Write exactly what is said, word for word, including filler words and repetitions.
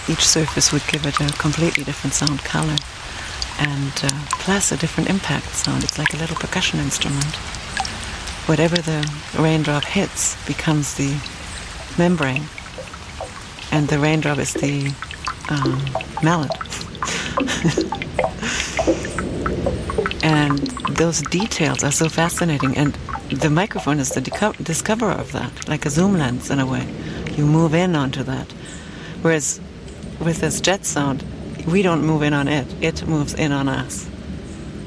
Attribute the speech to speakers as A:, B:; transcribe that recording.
A: each surface would give it a completely different sound color, and uh, plus a different impact sound. It's like a little percussion instrument. Whatever the raindrop hits becomes the membrane, and the raindrop is the um, mallet. And those details are so fascinating, and the microphone is the deco- discoverer of that, like a zoom lens in a way. You move in onto that. Whereas with this jet sound, we don't move in on it, it moves in on us.